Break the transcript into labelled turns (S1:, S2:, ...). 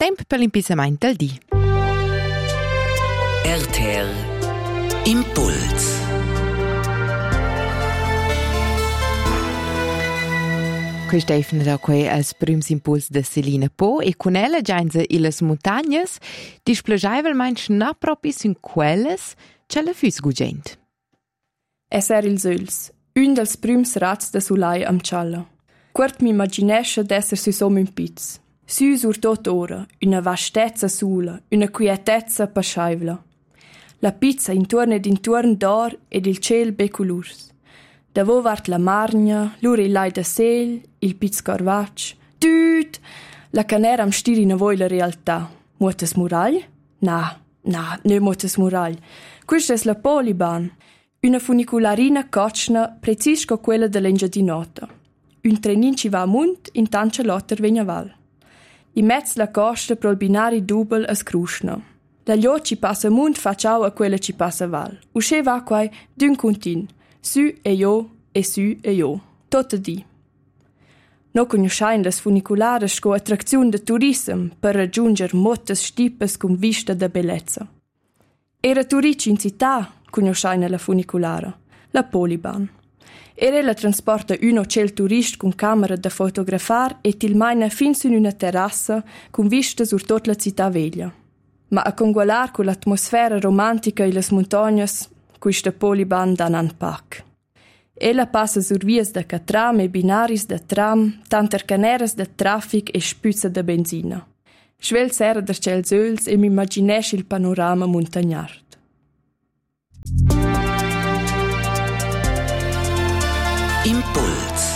S1: tempo per l'impizzamento del dì.
S2: RTR Impuls.
S1: Questo è finito qui als prims impuls de Selina Po e con ella giainza illes montagnes displegiaivel manch na propis in quelles c'è la fus gugent.
S3: Es il Söls, un dels prims rats de Sulai am Cialla. Quart mi immaginesce d'esser su som in piz. Su sur tot ora, una vastezza sula, una quietezza pasceivla. La pizza intorno ed intorno d'or ed il ciel beculurs. Davo vart la margna, l'ur il lai da sel, il piz corvac. Tüt! La canera am stiri na voi la realtà. Muotes muragl? Na, ne muotes muragl. Questa es la Poliban. Una funicularina cocna, precis co quella dell'Engiadinota. Un trenin ci va a munt, in tancia lotter vegna val. In mezz la costa pro il binari dubel as crusna. La liot ci passa munt fa ciao a quella ci passa val. Usce va quai d'un contin. Su e io, tot di. No conoscein las funiculares co attracziun de turism per raggiunger mottes stipes con vista de bellezza. Era turici in città, conoscein la funiculara, la Poliban. Era la transporta un o cel turist con camera da fotografar e tilmaina fin su una terrassa con vista sur tot la città veglia. Ma a congualar con l'atmosfera romantica e las montagnas, questa Poliban dan an pac. Ella passa sur vias da catram e binaris da tram, tanter caneras da traffic e spüzza da benzina. Schvel sera der cels öls e mi immaginesch il panorama montagnard.
S2: Impuls.